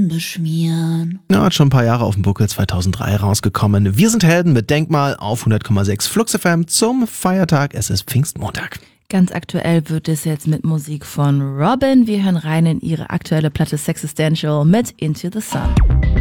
beschmieren. Ja, hat schon ein paar Jahre auf dem Buckel, 2003 rausgekommen. Wir sind Helden mit Denkmal auf 100,6 Flux FM zum Feiertag. Es ist Pfingstmontag. Ganz aktuell wird es jetzt mit Musik von Robin. Wir hören rein in ihre aktuelle Platte Sexistential mit Into the Sun.